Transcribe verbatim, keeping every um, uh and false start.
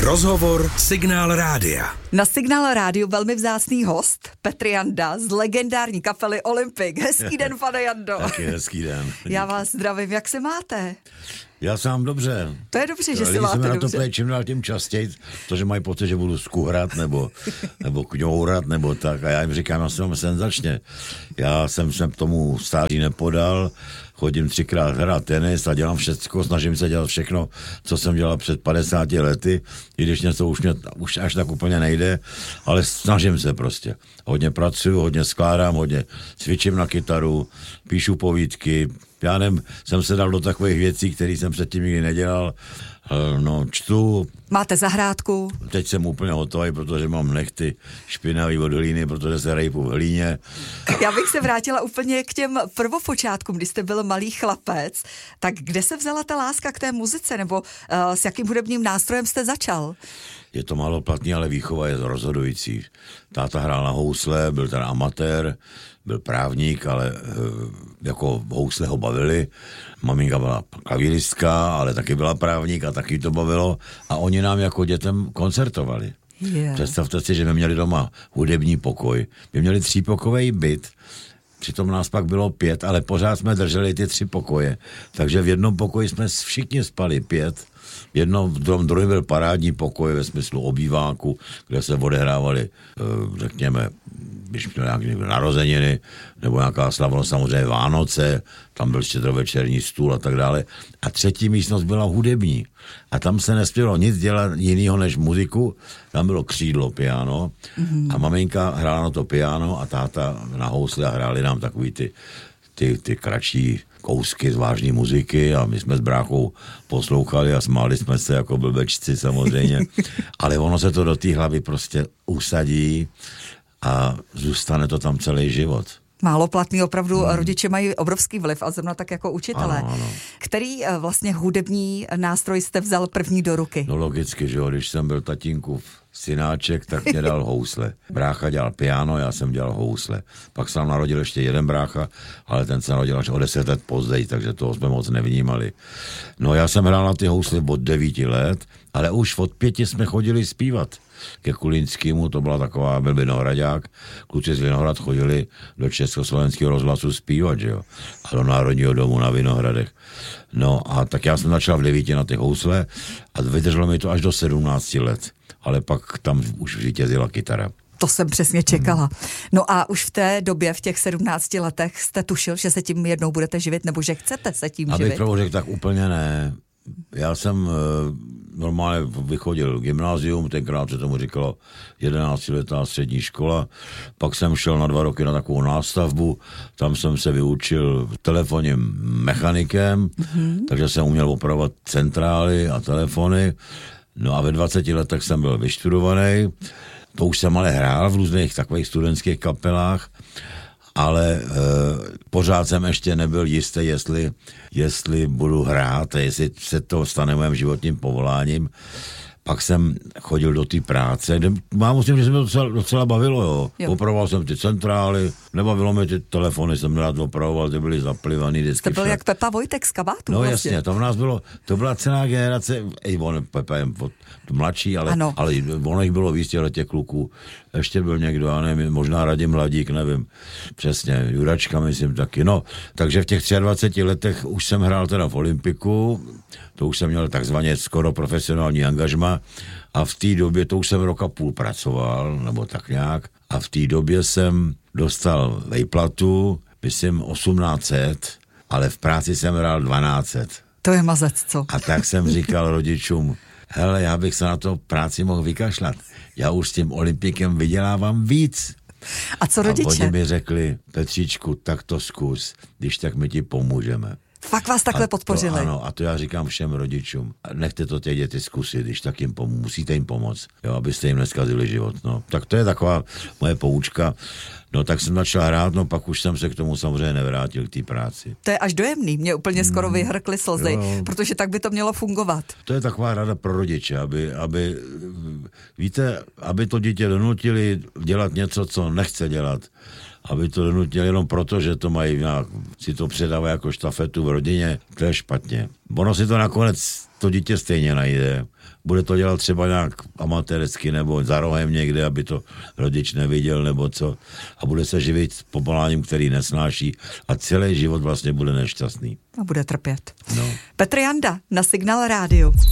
Rozhovor Signál Rádia. Na Signál Rádiu velmi vzácný host Petr Janda z legendární kapely Olympik. Hezký den, pane Jando. Taky hezký den. Já vás zdravím, jak se máte? Já sám dobře. To je dobře, že Lidi se máte se na to dobře. ptají čím dál tím častěji, protože mají pocit, že budu skuhrat nebo, nebo kňourat nebo tak. A já jim říkám, já jsem senzačně. Já jsem se k tomu stáří nepodal, chodím třikrát hrát tenis a dělám všecko, snažím se dělat všechno, co jsem dělal před padesáti lety, i když něco už, mě, už až tak úplně nejde, ale snažím se prostě. Hodně pracuju, hodně skládám, hodně cvičím na kytaru, píšu povídky. Já nevím, jsem se dal do takových věcí, které jsem předtím nikdy nedělal. No, čtu. Máte zahrádku? Teď jsem úplně hotový, protože mám nechty špinavý od hlíny, protože se rejpu v hlíně. Já bych se vrátila úplně k těm prvopočátkům, kdy jste byl malý chlapec. Tak kde se vzala ta láska k té muzice, nebo uh, s jakým hudebním nástrojem jste začal? Je to málo platný, ale výchova je rozhodující. Táta hrál na housle, byl ten amatér, byl právník, ale e, jako housle ho bavili. Maminka byla klavíristka, ale taky byla právník a taky to bavilo. A oni nám jako dětem koncertovali. Yeah. Představte si, že my měli doma hudební pokoj. My měli třípokojový byt, přitom nás pak bylo pět, ale pořád jsme drželi ty tři pokoje. Takže v jednom pokoji jsme všichni spali pět. Jedno, v druhém, druhém byl parádní pokoj ve smyslu obýváku, kde se odehrávaly, řekněme, když měl nějaké narozeniny, nebo nějaká slavnost, samozřejmě Vánoce, tam byl štědrovečerní stůl a tak dále. A třetí místnost byla hudební. A tam se nesmělo nic dělat jiného než muziku. Tam bylo křídlo, piano. Mm-hmm. A maminka hrála na to piano a táta na housle a hráli nám takový ty, ty, ty kratší kousky z vážné muziky a my jsme s bráchou poslouchali a smáli jsme se jako blbečci samozřejmě. Ale ono se to do té hlavy prostě usadí a zůstane to tam celý život. Málo platný, opravdu hmm. rodiče mají obrovský vliv a zrovna tak jako učitelé. Ano, ano. Který vlastně hudební nástroj jste vzal první do ruky? No logicky, že jo, když jsem byl tatínkův synáček, tak mě dal housle. Brácha dělal piano, já jsem dělal housle. Pak se nám narodil ještě jeden brácha, ale ten se narodil až o deset let později, takže toho jsme moc nevnímali. No já jsem hrál na ty housle od devíti let, ale už od pěti jsme chodili zpívat ke Kulinskému, to byla taková, byl Vinohradák, kluci z Vinohrad chodili do Československého rozhlasu zpívat, že jo, a do Národního domu na Vinohradech. No a tak já jsem začal v devíti na ty housle a vydrželo mi to až do sedmnácti let, ale pak tam už vítězila kytara. To jsem přesně čekala. No a už v té době, v těch sedmnácti letech, jste tušil, že se tím jednou budete živit, nebo že chcete se tím Abych živit? pravdu řekl, tak úplně ne. Já jsem e, normálně vychodil gymnázium, tenkrát se tomu říkalo jedenáctiletá střední škola, pak jsem šel na dva roky na takovou nástavbu, tam jsem se vyučil telefonním mechanikem, mm-hmm. takže jsem uměl opravovat centrály a telefony, no a ve dvaceti letech jsem byl vyštudovaný, to už jsem ale hrál v různých takových studentských kapelách, ale e, pořád jsem ještě nebyl jistý, jestli, jestli budu hrát a jestli se to stane mým životním povoláním. Pak jsem chodil do té práce, kde mám musím, že se mi to docela, docela bavilo, jo. jo. Opravoval jsem ty centrály, nebavilo mi ty telefony, jsem rád opravoval, ty byly zaplivaný disky. Jste byl však. Jak Pepa Vojtek z Kabátu. No vlastně. jasně, to v nás bylo, to byla celá generace, i on, Pepa je mladší, ale, ale ono jich bylo víc těch kluků. Ještě byl někdo, já nevím, možná Radim Hladík, nevím, přesně, Juračka myslím taky, no. Takže v těch dvaceti třech letech už jsem hrál teda v Olympiku, to už jsem měl takzvaně skoro profesionální angažma a v té době, to už jsem roka půl pracoval, nebo tak nějak, a v té době jsem dostal vejplatu, myslím osmnáct set, ale v práci jsem hrál dvanáct set. To je mazec, co? A tak jsem říkal rodičům, hele, já bych se na to práci mohl vykašlat. Já už s tím Olympikem vydělávám víc. A co rodiče? A oni mi řekli, Petříčku, tak to zkus, když tak my ti pomůžeme. Fakt vás takhle a podpořili. To, ano, a to já říkám všem rodičům. Nechte to těch děti zkusit, když tak jim pomů- musíte jim pomoct, jo, abyste jim neskazili život. No. Tak to je taková moje poučka. No tak jsem začal hrát, no pak už jsem se k tomu samozřejmě nevrátil, k té práci. To je až dojemný, mě úplně skoro vyhrkly slzy, jo. Protože tak by to mělo fungovat. To je taková rada pro rodiče, aby, aby, víte, aby to dítě donutili dělat něco, co nechce dělat. aby to donutili jenom proto, že to mají nějak, si to předávají jako štafetu v rodině, to je špatně. Ono si to nakonec to dítě stejně najde. Bude to dělat třeba nějak amatérsky nebo za rohem někde, aby to rodič neviděl nebo co. A bude se živit povoláním, který nesnáší a celý život vlastně bude nešťastný. A bude trpět. No. Petr Janda na Signál rádiu.